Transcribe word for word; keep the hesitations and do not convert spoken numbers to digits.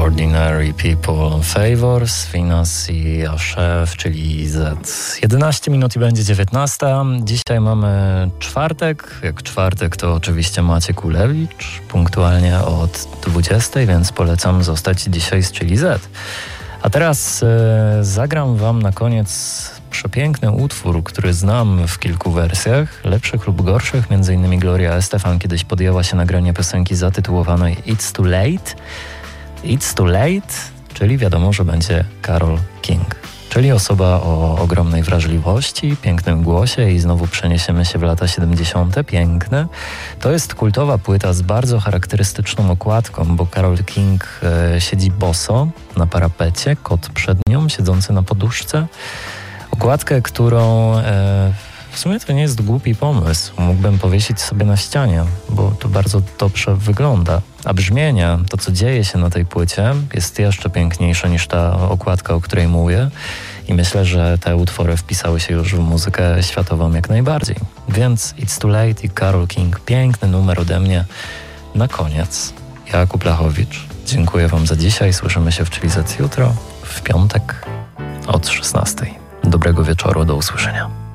Ordinary People Favors, Finas i Ashef, czyli Z. jedenaście minut i będzie dziewiętnasta. Dzisiaj mamy czwartek. Jak czwartek to oczywiście Maciek Ulewicz, punktualnie od dwudziestej, więc polecam zostać dzisiaj z Chili Z. A teraz e, zagram wam na koniec przepiękny utwór, który znam w kilku wersjach, lepszych lub gorszych. Między innymi Gloria Estefan kiedyś podjęła się nagrania piosenki zatytułowanej It's Too Late. It's Too Late, czyli wiadomo, że będzie Carole King, czyli osoba o ogromnej wrażliwości, pięknym głosie i znowu przeniesiemy się w lata siedemdziesiąte. Piękne. To jest kultowa płyta z bardzo charakterystyczną okładką, bo Carole King e, siedzi boso na parapecie, kot przed nią, siedzący na poduszce. Okładkę, którą e, w sumie to nie jest głupi pomysł. Mógłbym powiesić sobie na ścianie, bo to bardzo dobrze wygląda. A brzmienie, to co dzieje się na tej płycie, jest jeszcze piękniejsze niż ta okładka, o której mówię. I myślę, że te utwory wpisały się już w muzykę światową jak najbardziej. Więc It's Too Late i Carole King. Piękny numer ode mnie. Na koniec Jakub Lachowicz. Dziękuję wam za dzisiaj. Słyszymy się w Chili Z jutro, w piątek od szesnastej. Dobrego wieczoru, do usłyszenia.